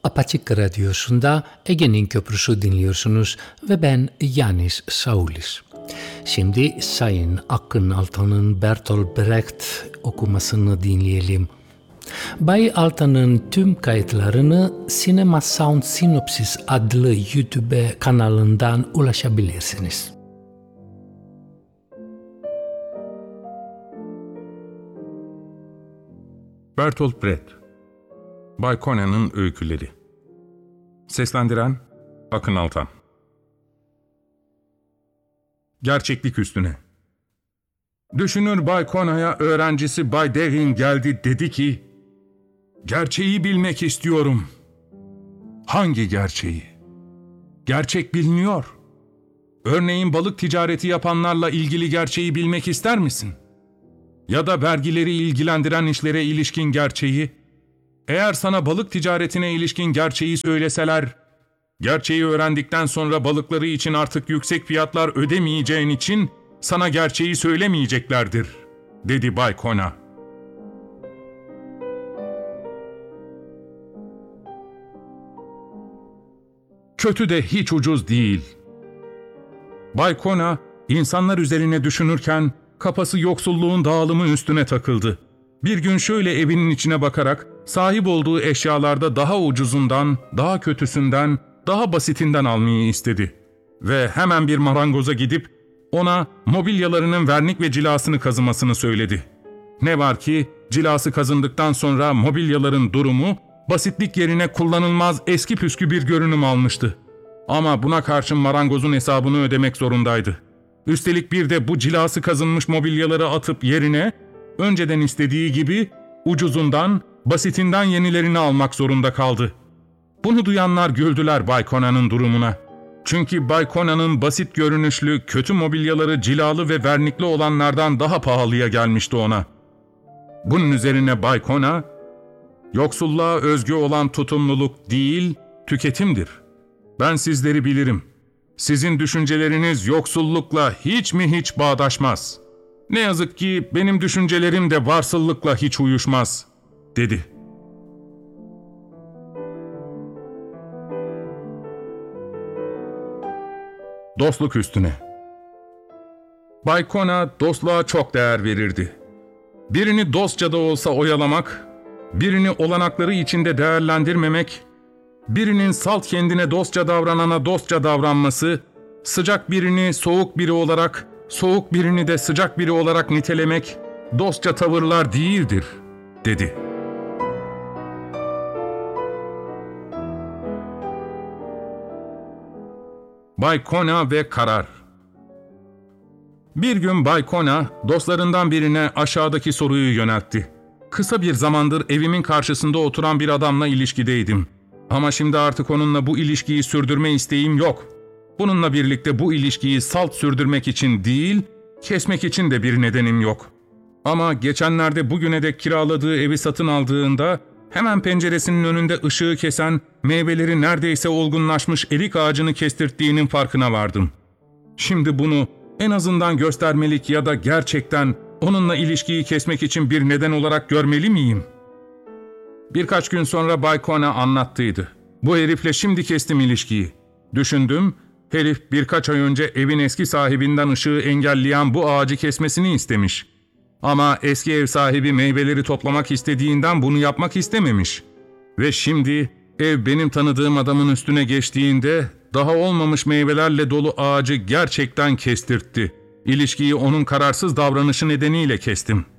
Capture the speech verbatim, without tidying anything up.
Apaçık Radyosu'nda Ege'nin Köprüsü dinliyorsunuz ve ben Yanis Saulis. Şimdi Sayın Akın Altan'ın Bertolt Brecht okumasını dinleyelim. Bay Altan'ın tüm kayıtlarını Cinema Sound Synopsis adlı YouTube kanalından ulaşabilirsiniz. Bertolt Brecht, Bay Conan'ın Öyküleri. Seslendiren Akın Altan. Gerçeklik üstüne. Düşünür Bay Conan'a öğrencisi Bay Devin geldi, dedi ki, "Gerçeği bilmek istiyorum." "Hangi gerçeği?" "Gerçek biliniyor. Örneğin balık ticareti yapanlarla ilgili gerçeği bilmek ister misin? Ya da vergileri ilgilendiren işlere ilişkin gerçeği? Eğer sana balık ticaretine ilişkin gerçeği söyleseler, gerçeği öğrendikten sonra balıkları için artık yüksek fiyatlar ödemeyeceğin için sana gerçeği söylemeyeceklerdir," dedi Bay Conan. Kötü de hiç ucuz değil. Bay Conan, insanlar üzerine düşünürken kafası yoksulluğun dağılımı üstüne takıldı. Bir gün şöyle evinin içine bakarak sahip olduğu eşyalarda daha ucuzundan, daha kötüsünden, daha basitinden almayı istedi. Ve hemen bir marangoza gidip ona mobilyalarının vernik ve cilasını kazımasını söyledi. Ne var ki cilası kazındıktan sonra mobilyaların durumu basitlik yerine kullanılmaz eski püskü bir görünüm almıştı. Ama buna karşın marangozun hesabını ödemek zorundaydı. Üstelik bir de bu cilası kazınmış mobilyaları atıp yerine önceden istediği gibi ucuzundan, basitinden yenilerini almak zorunda kaldı. Bunu duyanlar güldüler Bay Conan'ın durumuna. Çünkü Bay Conan'ın basit görünüşlü, kötü mobilyaları cilalı ve vernikli olanlardan daha pahalıya gelmişti ona. Bunun üzerine Bay Conan, "Yoksulluğa özgü olan tutumluluk değil, tüketimdir. Ben sizleri bilirim. Sizin düşünceleriniz yoksullukla hiç mi hiç bağdaşmaz. Ne yazık ki benim düşüncelerim de varsıllıkla hiç uyuşmaz," dedi. Dostluk üstüne. Bay Conan dostluğa çok değer verirdi. Birini dostça da olsa oyalamak, birini olanakları içinde değerlendirmemek, birinin salt kendine dostça davranana dostça davranması, sıcak birini soğuk biri olarak, soğuk birini de sıcak biri olarak nitelemek, dostça tavırlar değildir, dedi. Bay Conan ve karar. Bir gün Bay Conan dostlarından birine aşağıdaki soruyu yöneltti. "Kısa bir zamandır evimin karşısında oturan bir adamla ilişkideydim. Ama şimdi artık onunla bu ilişkiyi sürdürme isteğim yok. Bununla birlikte bu ilişkiyi salt sürdürmek için değil, kesmek için de bir nedenim yok. Ama geçenlerde bugüne dek kiraladığı evi satın aldığında hemen penceresinin önünde ışığı kesen, meyveleri neredeyse olgunlaşmış erik ağacını kestirttiğinin farkına vardım. Şimdi bunu en azından göstermelik ya da gerçekten onunla ilişkiyi kesmek için bir neden olarak görmeli miyim?" Birkaç gün sonra Bay Conan anlattıydı. "Bu herifle şimdi kestim ilişkiyi. Düşündüm, herif birkaç ay önce evin eski sahibinden ışığı engelleyen bu ağacı kesmesini istemiş. Ama eski ev sahibi meyveleri toplamak istediğinden bunu yapmak istememiş. Ve şimdi ev benim tanıdığım adamın üstüne geçtiğinde daha olmamış meyvelerle dolu ağacı gerçekten kestirtti. İlişkiyi onun kararsız davranışı nedeniyle kestim."